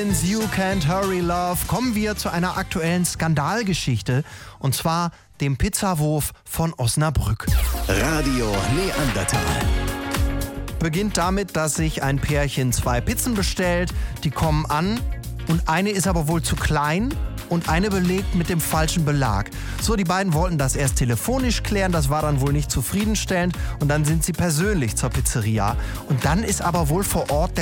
Scorpions, You Can't Hurry Love, kommen wir zu einer aktuellen Skandalgeschichte, und zwar dem Pizzawurf von Osnabrück. Radio Neandertal. Beginnt damit, dass sich ein Pärchen 2 Pizzen bestellt, die kommen an und eine ist aber wohl zu klein und eine belegt mit dem falschen Belag. So, die beiden wollten das erst telefonisch klären, das war dann wohl nicht zufriedenstellend und dann sind sie persönlich zur Pizzeria und dann ist aber wohl vor Ort der